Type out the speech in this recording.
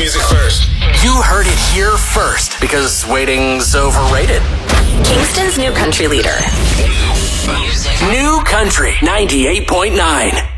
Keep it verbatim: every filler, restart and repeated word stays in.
music first. You heard it here first, because waiting's overrated. Kingston's new country leader. New Country ninety-eight point nine.